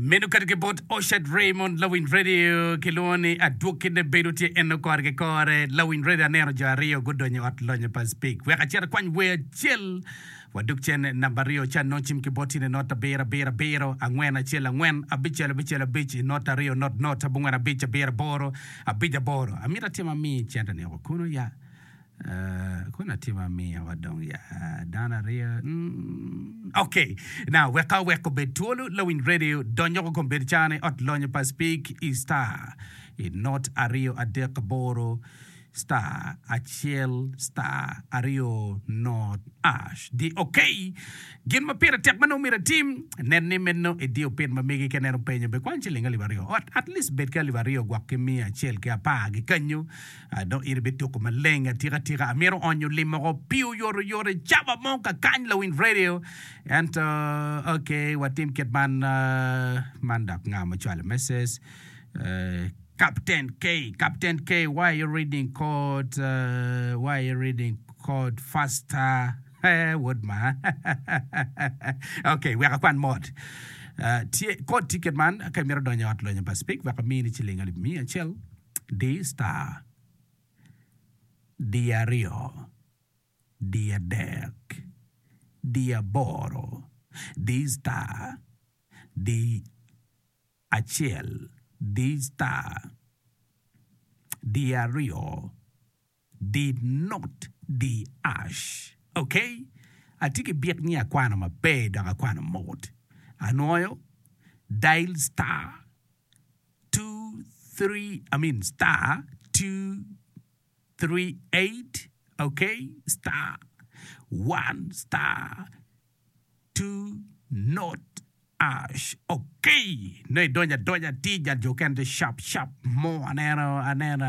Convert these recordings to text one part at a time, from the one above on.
Menu katika bot Oshad Raymond Lawin Radio kiloni adwokine beruti eno korge kore Lawin Radio nero jario gudonye watlonye pa speak. Weka chera kwanyi wea chill waduk chen nambario chan nochim kibotine nota bero angwena chela ngwen abichi nota rio nota bungwena bicha bera boro abija boro amira tima mi chenda ni wakuno ya kuna tima mi wadong ya dana ria okay now weka betulu Lawin Radio donyo komberchane ot lonyo pa speak star not ario adeka boro star achiel star ario not ash di okay gin mapira tek mano mira team nenni menno e dio pen mamigi kenero penyo be kwanchi linga livario at least bet ka livario gwakemi achiel ke apagi kanyo do irbeto ko malenga tira amiro onyo limo piu yoro jaba monka kan Lawin Radio and okay what team ket man mandak ngama chwala message Captain K, why are you reading code faster? Wood man. Okay, we have one mod. Code ticket man, camera donya outline pa speak, we have mini chilling ali mi achel. D star. Dia Rio. Dia Deck. Dia Boro. D star. D achel. D star, the Rio, did not the ash. Okay? I take a bit near quantum a bed or a quantum mode. Anoil, dial star 238. Okay? Star 1 star 2 not ash. Okay. Noi donya tija jokante sharp mo anera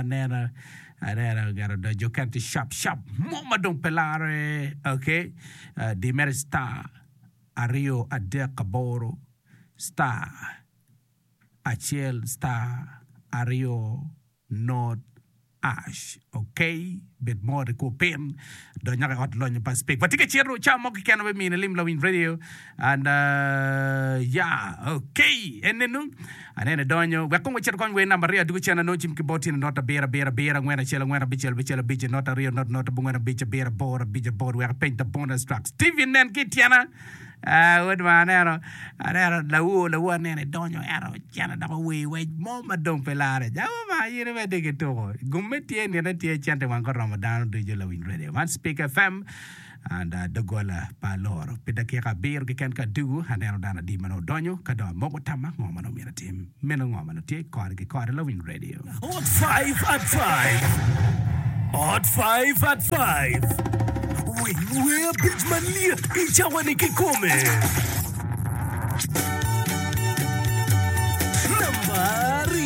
garo do jokante sharp mo madong pelare. Okay. Di mer star ario adeka boro star achiel star ario not ash. Okay. Bit more de ko pen donya ka hotlonyo pa speak but tika chero cha mo kikano be min lim Lawin Radio and yeah okay and then anene donyo we ko chero kon we number ria du chena no chim kiboti nota bera ngwena chela ngwena bichel nota ria nota bungwena bicha bera bor we paint the bonus tracks TV nen kitiana what man era la nene donyo era chena da we mo madong pelare jawa yene me de to gumetie ne tie chante man ko Ramadan do Lawin Radio man speak FM and the gola palor pedakira beer can ka do hanero dana di mano donyo ka do mo tama mo mano mira team meno ngomano tie kor Lawin Radio Hot 5 at 5 we bridgeman liet ichawa nikikome